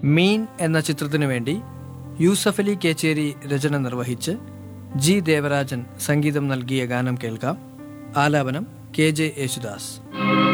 മീൻ എന്ന ചിത്രത്തിനു വേണ്ടി യൂസഫ് അലി കേച്ചേരി രചന നിർവഹിച്ച് ജി ദേവരാജൻ സംഗീതം നൽകിയ ഗാനം കേൾക്കാം. ആലാപനം KJ യേശുദാസ്.